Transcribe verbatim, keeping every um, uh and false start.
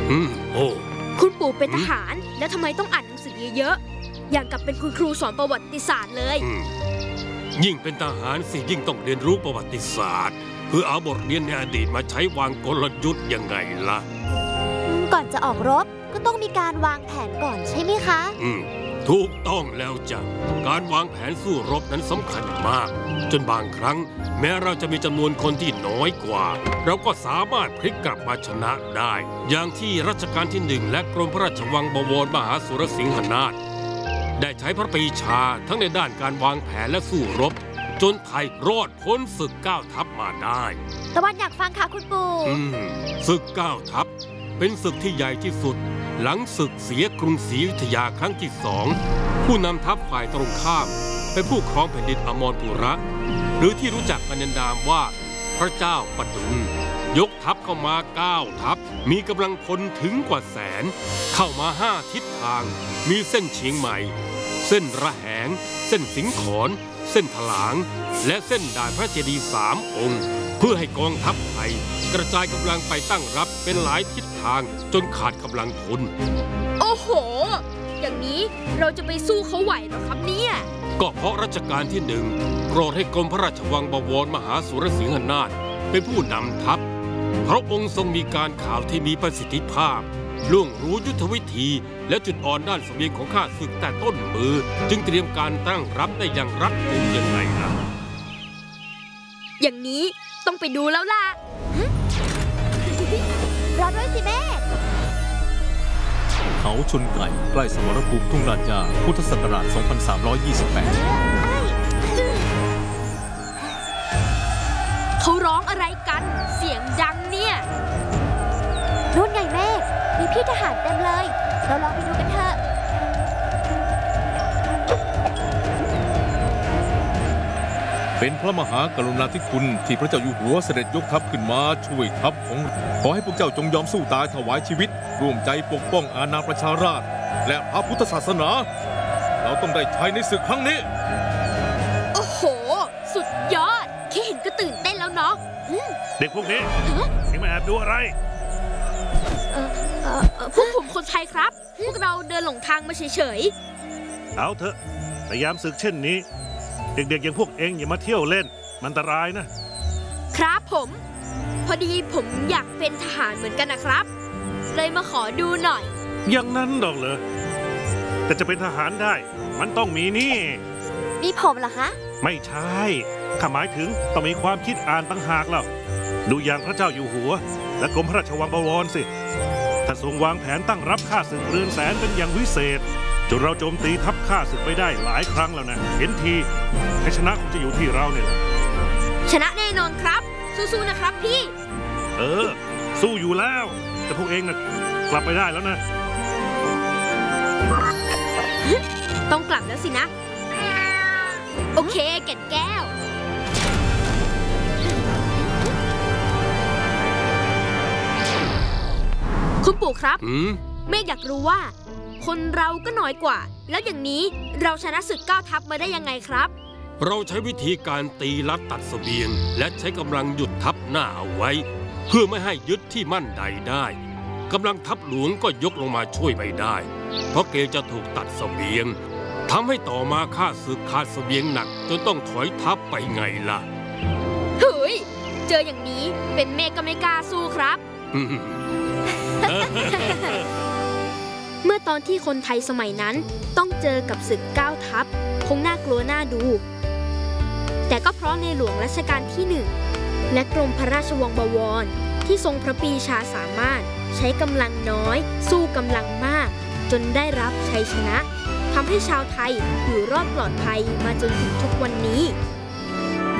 อืมโอ้คุณปู่เป็นทหารแล้วทำไมต้องอ่านหนังสือเยอะๆอย่างกับเป็นคุณครูสอนประวัติศาสตร์เลยยิ่งเป็นทหารสิยิ่งต้องเรียนรู้ประวัติศาสตร์เพื่อเอาบทเรียนในอดีตมาใช้วางกลยุทธ์ยังไงล่ะก่อนจะออกรบก็ต้องมีการวางแผนก่อนใช่ไหมคะอืมถูกต้องแล้วจ้ะการวางแผนสู้รบนั้นสำคัญมากจนบางครั้งแม้เราจะมีจำนวนคนที่น้อยกว่าเราก็สามารถพลิกกลับมาชนะได้อย่างที่รัชกาลที่หนึ่งและกรมพระราชวังบวรมหาสุรสิงหนาถได้ใช้พระปรีชาทั้งในด้านการวางแผนและสู้รบจนไทยรอดพ้นศึกเก้าทัพมาได้ตะวันอยากฟังค่ะคุณปู่ศึกเก้าทัพเป็นศึกที่ใหญ่ที่สุดหลังศึกเสียกรุงศรีอยุธยาครั้งที่สองผู้นำทัพฝ่ายตรงข้ามเป็นผู้ครองแผ่นดินอมรปุระหรือที่รู้จักกันในนามว่าพระเจ้าปดุลยกทัพเข้ามาเก้าทัพมีกำลังพลถึงกว่าแสนเข้ามาห้าทิศทางมีเส้นเชียงใหม่เส้นระแหงเส้นสิงขรเส้นถลางและเส้นด่านพระเจดีย์สามองค์เพื่อให้กองทัพไทยกระจายกำลังไปตั้งรับเป็นหลายทิศทางจนขาดกำลังพลโอ้โหอย่างนี้เราจะไปสู้เขาไหวหรอครับเนี่ยก็เพราะรัชกาลที่หนึ่งโปรดให้กรมพระราชวังบวรมหาสุรสิงหนาถเป็นผู้นำทัพพระองค์ทรงมีการข่าวที่มีประสิทธิภาพล่วงรู้ยุทธวิธีและจุดอ่อนด้านเสบียงของข้าศึกแต่ต้นมือจึงเตรียมการตั้งรับได้อย่างรัดกุมยังไงล่ะอย่างนี้ต้องไปดูแล้วล่ะรอด้วยสิแม่เขาชนไก่ใกล้สมรภูมิทุ่งลาดยาพุทธศักราช สองพันสามร้อยยี่สิบแปดเขาร้องอะไรกันเสียงดังเนี่ยนู่นไงแม่มีพี่ทหารเต็มเลยเราลองไปดูกันเถอะเป็นพระมหากรุณาธิคุณที่พระเจ้าอยู่หัวเสด็จยกทัพขึ้นมาช่วยทัพของขอให้พวกเจ้าจงยอมสู้ตายถวายชีวิตร่วมใจปกป้องอาณาประชาราษฎร์และพระพุทธศาสนาเราต้องได้ชัยในศึกครั้งนี้โอ้โหสุดยอดแค่เห็นก็ตื่นเต้นแล้วเนาะเด็กพวกนี้ยังมาแอบดูอะไรเออเออพวกผมคนไทยครับพวกเราเดินหลงทางมาเฉยๆเอาเถอะแต่ยามศึกเช่นนี้เด็กๆอย่างพวกเองอย่ามาเที่ยวเล่นมันอันตรายนะครับผมพอดีผมอยากเป็นทหารเหมือนกันนะครับเลยมาขอดูหน่อยอย่างนั้นดอกเหรอแต่จะเป็นทหารได้มันต้องมีนี่มีผมเหรอคะไม่ใช่ข้าหมายถึงต้องมีความคิดอ่านต่างหากแล้วดูอย่างพระเจ้าอยู่หัวและกรมพระราชวังบวรสิท่านทรงวางแผนตั้งรับข้าศึกเรือนแสนเป็นอย่างวิเศษจนเราโจมตีทัพข้าศึกไปได้หลายครั้งแล้วนะเห็นทีให้ชนะคงจะอยู่ที่เราเนี่ยชนะแน่นอนครับสู้ๆนะครับพี่เออสู้อยู่แล้วแต่พวกเองน่ะกลับไปได้แล้วนะต้องกลับแล้วสินะโอเคแก่นแก้วคุณปู่ครับเมฆอยากรู้ว่าคนเราก็น้อยกว่าแล้วอย่างนี้เราชนะศึกเก้าทัพมาได้ยังไงครับเราใช้วิธีการตีลัดตัดเสบียงและใช้กำลังหยุดทัพหน้าเอาไว้เพื่อไม่ให้ยึดที่มั่นใดได้กำลังทัพหลวงก็ยกลงมาช่วยไม่ได้เพราะเกรงจะถูกตัดเสบียงทำให้ต่อมาข้าศึกขาดเสบียงหนักจนต้องถอยทัพไปไงล่ะเฮ้ยเจออย่างนี้เป็นเมฆก็ไม่กล้าสู้ครับเมื่อตอนที่คนไทยสมัยนั้นต้องเจอกับศึกเก้าทัพคงน่ากลัวน่าดูแต่ก็เพราะในหลวงรัชกาลที่หนึ่งและกรมพระราชวังบวรที่ทรงพระปรีชาสามารถใช้กำลังน้อยสู้กำลังมากจนได้รับชัยชนะทำให้ชาวไทยอยู่รอดปลอดภัยมาจนถึงทุกวันนี้